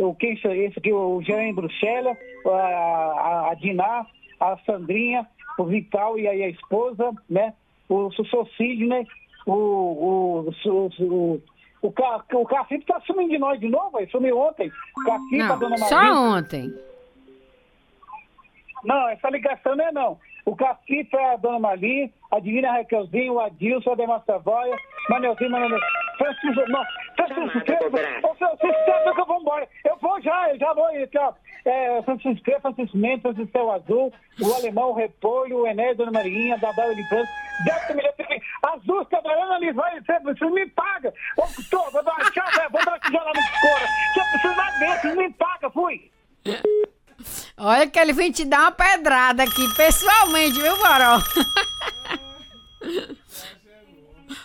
esse aqui, o Jean Bruxela, a Diná, a Sandrinha, o Vital e a esposa, né? O Sidney, o Cacife tá sumindo de nós de novo, ele sumiu ontem. O Cacife, a Dona Maria. Só ontem. Não, essa ligação não é não. O Cacife é a Dona Mali, a Divina Raquelzinho, o Adilson, a Demar Savoia, Manelzinho, Francisco, que eu vou embora. Eu já vou, Francisco Mendes, Francisco Céu Azul, o Alemão, o Repolho, o Ené, Dona Marinha, Dadá, o França, Azul, trabalhando ali, você me paga. Vou dar uma tchau, vou dar uma tijolada no escuro. Você vai ver, você me paga, fui. Olha que ele vem te dar uma pedrada aqui, pessoalmente, viu, Boró?